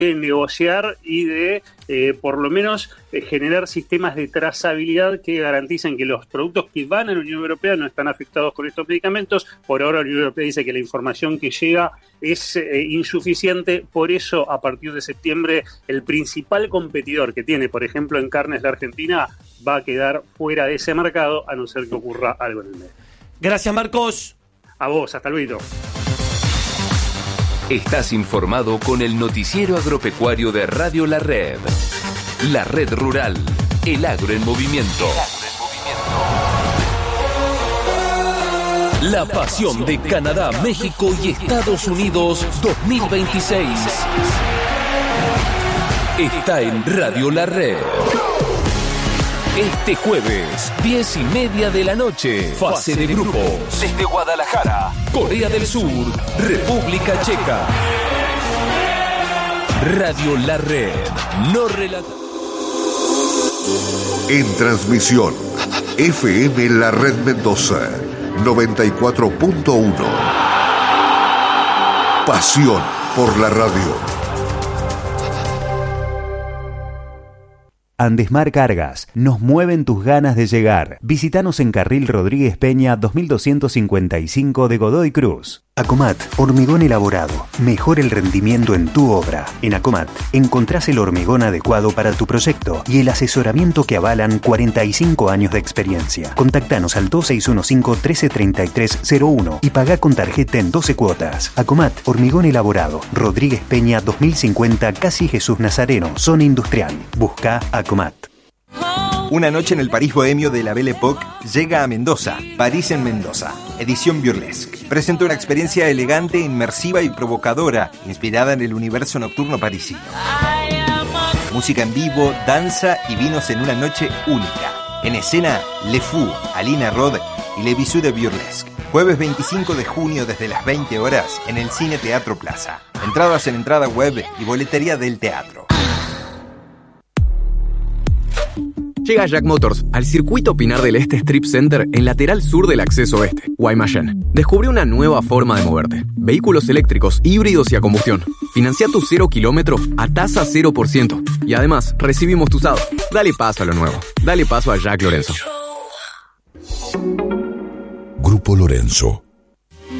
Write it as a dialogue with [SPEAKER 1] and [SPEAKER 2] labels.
[SPEAKER 1] negociar y de por lo menos generar sistemas de trazabilidad que garanticen que los productos que van a la Unión Europea no están afectados con estos medicamentos. Por ahora la Unión Europea dice que la información que llega es insuficiente, por eso a partir de septiembre el principal competidor que tiene, por ejemplo, en carnes la Argentina, va a quedar fuera de ese mercado, a no ser que ocurra algo en el medio.
[SPEAKER 2] Gracias, Marcos.
[SPEAKER 1] A vos, hasta luego.
[SPEAKER 3] Estás informado con el noticiero agropecuario de Radio La Red. La Red Rural, el agro en movimiento. La pasión de Canadá, México y Estados Unidos 2026. Está en Radio La Red. Este jueves, 10:30 de la noche, fase de grupos. Desde Guadalajara, Corea del Sur, República Checa. Radio La Red, no relata.
[SPEAKER 4] En transmisión, FM La Red Mendoza, 94.1. Pasión por la radio.
[SPEAKER 5] Andesmar Cargas, nos mueven tus ganas de llegar. Visítanos en Carril Rodríguez Peña 2255 de Godoy Cruz. Acomat, hormigón elaborado. Mejora el rendimiento en tu obra. En Acomat encontrás el hormigón adecuado para tu proyecto y el asesoramiento que avalan 45 años de experiencia. Contactanos al 2615-133301 y pagá con tarjeta en 12 cuotas. Acomat, hormigón elaborado. Rodríguez Peña 2050, Casi Jesús Nazareno, zona industrial. Busca Acomat.
[SPEAKER 6] Una noche en el París bohemio de la Belle Époque llega a Mendoza, París en Mendoza, edición burlesque. Presenta una experiencia elegante, inmersiva y provocadora, inspirada en el universo nocturno parisino. Música en vivo, danza y vinos en una noche única. En escena, Le Fou, Alina Rod y Le Bisou de Burlesque. Jueves 25 de junio desde las 20 horas en el Cine Teatro Plaza. Entradas en entrada web y boletería del teatro.
[SPEAKER 7] Llega Jack Motors al circuito Pinar del Este Strip Center en lateral sur del acceso oeste, Guaymallén. Descubre una nueva forma de moverte. Vehículos eléctricos, híbridos y a combustión. Financia tu 0 kilómetro a tasa 0%. Y además, recibimos tu usado. Dale paso a lo nuevo. Dale paso a Jack Lorenzo.
[SPEAKER 4] Grupo Lorenzo.